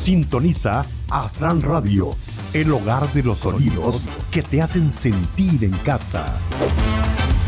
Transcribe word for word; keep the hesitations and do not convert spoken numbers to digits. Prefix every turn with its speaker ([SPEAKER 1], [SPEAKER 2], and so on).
[SPEAKER 1] Sintoniza Astral Radio, el hogar de los sonidos que te hacen sentir en casa.